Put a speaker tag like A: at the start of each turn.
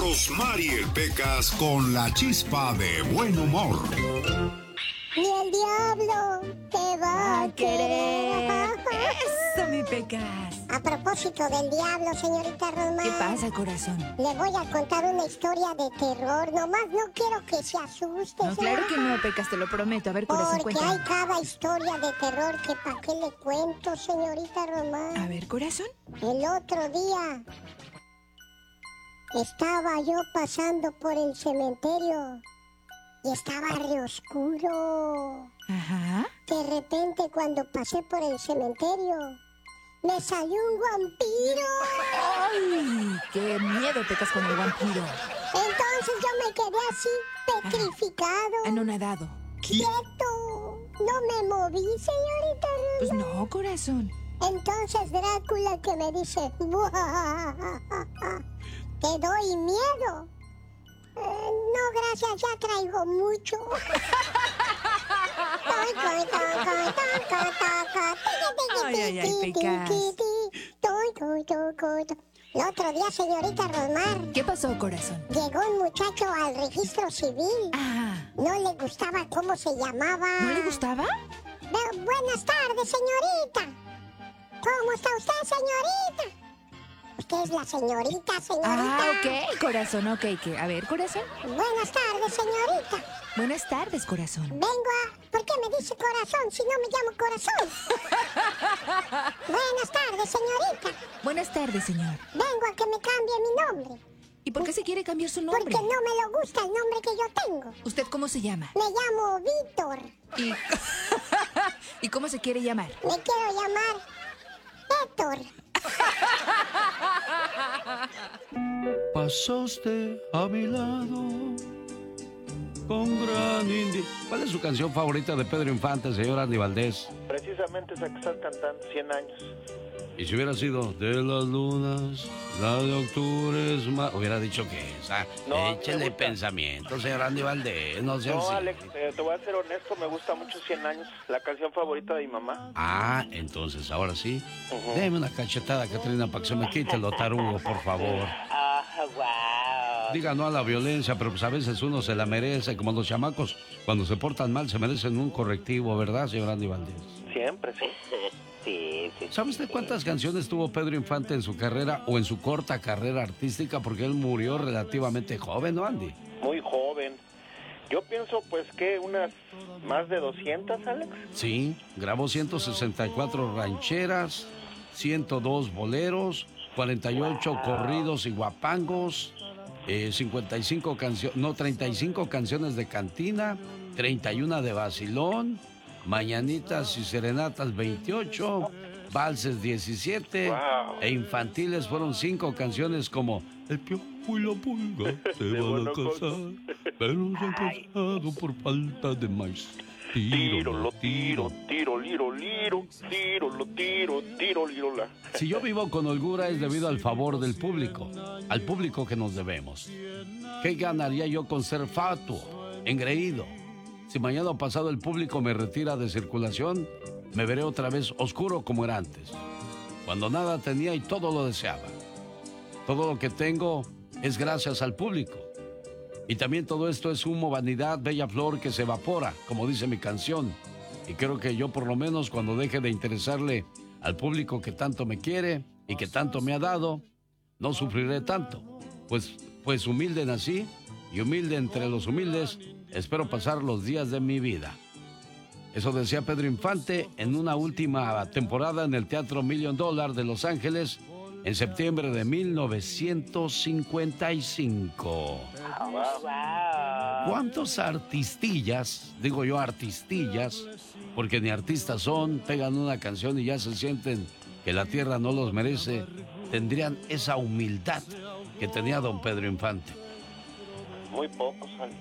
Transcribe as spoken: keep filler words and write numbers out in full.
A: Rosmarie Pecas con la chispa de buen humor.
B: Ni el diablo te va a querer.
C: Eso, mi Pecas.
B: A propósito del diablo, señorita Rosmar.
C: ¿Qué pasa, corazón?
B: Le voy a contar una historia de terror. Nomás no quiero que se asuste.
C: No, claro que no, Pecas, te lo prometo. A ver, corazón,
B: Porque
C: cuéntame.
B: hay cada historia de terror que pa' qué le cuento, señorita Rosmar.
C: A ver, corazón.
B: El otro día estaba yo pasando por el cementerio y estaba re oscuro.
C: Ajá.
B: De repente, cuando pasé por el cementerio, me salió un vampiro.
C: ¡Ay! ¡Qué miedo, Pecas, con el vampiro!
B: Entonces yo me quedé así, petrificado.
C: Anonadado.
B: Quieto. No me moví, señorita.
C: Pues no, corazón.
B: Entonces Drácula que me dice, "Buah, te doy miedo". Eh, no, gracias, ya traigo mucho.
C: Ay, ay, ay, Pecas.
B: El otro día, señorita Rosmar,
C: ¿Qué pasó, corazón?
B: llegó un muchacho al registro civil.
C: Ah,
B: No le gustaba cómo se llamaba.
C: ¿no le gustaba?
B: Bu- Buenas tardes, señorita. ¿Cómo está usted, señorita? Usted es la señorita, señorita.
C: Ah, ok, corazón, ok. ¿Qué? A ver, corazón.
B: Buenas tardes, señorita.
C: Buenas tardes, corazón.
B: Vengo a... ¿Por qué me dice corazón si no me llamo corazón? Buenas tardes, señorita.
C: Buenas tardes, señor.
B: Vengo a que me cambie mi nombre.
C: ¿Y por qué se quiere cambiar su nombre?
B: Porque no me lo gusta el nombre que yo tengo.
C: ¿Usted cómo se llama?
B: Me llamo Víctor.
C: ¿Y, ¿Y cómo se quiere llamar?
B: Me quiero llamar Héctor.
D: Pasaste a mi lado con gran indi... ¿Cuál es su canción favorita de Pedro Infante, señor Andy Valdés?
E: Precisamente esa que estás cantando, cien años.
D: Y si hubiera sido de las lunas, la de octubre es más... Hubiera dicho que esa.
E: No,
D: Échele
E: me gusta.
D: pensamiento, señor Andy Valdés. No sea
E: No,
D: así.
E: Alex, eh, te voy a ser honesto, me gusta mucho cien años, la canción favorita de mi mamá.
D: Ah, entonces ahora sí.
E: Ujú.
D: Déme una cachetada, Catrina, para que se me quite lo tarugo, por favor.
E: Ah, wow.
D: Diga no a la violencia, pero pues a veces uno se la merece, como los chamacos, cuando se portan mal, se merecen un correctivo, ¿verdad, señor Andy Valdés?
E: Siempre, sí. Sí, sí.
D: ¿Sabe usted cuántas canciones tuvo Pedro Infante en su carrera o en su corta carrera artística? Porque él murió relativamente joven, ¿no, Andy?
E: Muy joven. Yo pienso, pues, que unas más de doscientas, Alex.
D: Sí, grabó ciento sesenta y cuatro rancheras, ciento dos boleros, cuarenta y ocho
E: Wow.
D: corridos y guapangos, eh, cincuenta y cinco canciones, no, treinta y cinco canciones de cantina, treinta y uno de vacilón, mañanitas y serenatas veintiocho, valses diecisiete,
E: Wow.
D: e infantiles fueron cinco canciones como El piojo y la pulga se
E: Se
D: van
E: van
D: a
E: a
D: casar, pero se han casado por falta de maíz.
E: Tiro, lo tiro, tiro, liro, liro, tiro, lo tiro, tiro, liro, la.
D: Si yo vivo con holgura es debido al favor del público, al público que nos debemos. ¿Qué ganaría yo con ser fatuo, engreído? Si mañana o pasado el público me retira de circulación, me veré otra vez oscuro como era antes, cuando nada tenía y todo lo deseaba. Todo lo que tengo es gracias al público. Y también todo esto es humo, vanidad, bella flor que se evapora, como dice mi canción. Y creo que yo por lo menos cuando deje de interesarle al público que tanto me quiere y que tanto me ha dado, no sufriré tanto. Pues, pues humilde nací y humilde entre los humildes espero pasar los días de mi vida. Eso decía Pedro Infante en una última temporada en el Teatro Million Dollar de Los Ángeles en septiembre de mil novecientos cincuenta y cinco. ¿Cuántos artistillas, digo yo artistillas, porque ni artistas son, pegan una canción y ya se sienten que la tierra no los merece, tendrían esa humildad que tenía don Pedro Infante?
E: Muy pocos, Alex.